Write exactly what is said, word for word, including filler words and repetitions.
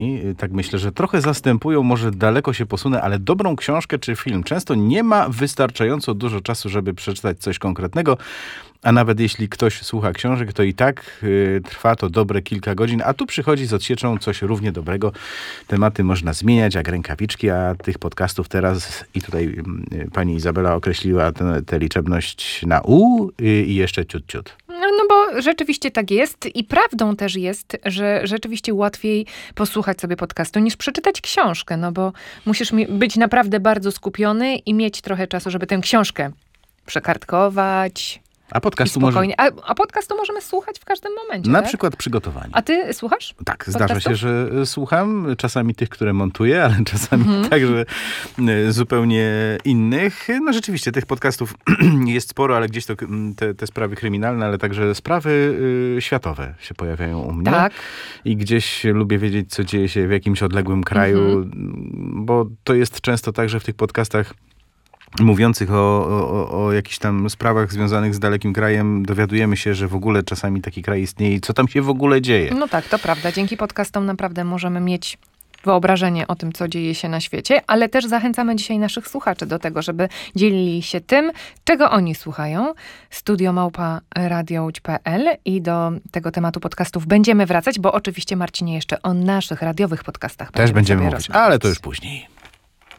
I tak myślę, że trochę zastępują, może daleko się posunę, ale dobrą książkę czy film często nie ma wystarczająco dużo czasu, żeby przeczytać coś konkretnego, a nawet jeśli ktoś słucha książek, to i tak y, trwa to dobre kilka godzin, a tu przychodzi z odsieczą coś równie dobrego. Tematy można zmieniać jak rękawiczki, a tych podcastów teraz, i tutaj y, pani Izabela określiła tę liczebność na U y, i jeszcze ciut, ciut. No, no bo rzeczywiście tak jest i prawdą też jest, że rzeczywiście łatwiej posłuchać sobie podcastu niż przeczytać książkę, no bo musisz mi- być naprawdę bardzo skupiony i mieć trochę czasu, żeby tę książkę przekartkować. A podcastu może, Spokojnie. A, a podcastu możemy słuchać w każdym momencie, na tak? przykład przygotowanie. A ty słuchasz? Tak, zdarza podcastów? się, że słucham. Czasami tych, które montuję, ale czasami Mhm. także y, zupełnie innych. No rzeczywiście, tych podcastów jest sporo, ale gdzieś to mm, te, te sprawy kryminalne, ale także sprawy y, światowe się pojawiają u mnie. Tak. I gdzieś lubię wiedzieć, co dzieje się w jakimś odległym kraju, Mhm. bo to jest często tak, że w tych podcastach mówiących o, o, o jakichś tam sprawach związanych z dalekim krajem, dowiadujemy się, że w ogóle czasami taki kraj istnieje i co tam się w ogóle dzieje. No tak, to prawda. Dzięki podcastom naprawdę możemy mieć wyobrażenie o tym, co dzieje się na świecie, ale też zachęcamy dzisiaj naszych słuchaczy do tego, żeby dzielili się tym, czego oni słuchają. Studio małpa radiołódź kropka pe el i do tego tematu podcastów będziemy wracać, bo oczywiście, Marcinie, jeszcze o naszych radiowych podcastach Też będziemy sobie mówić, rozmawiać. ale to już później.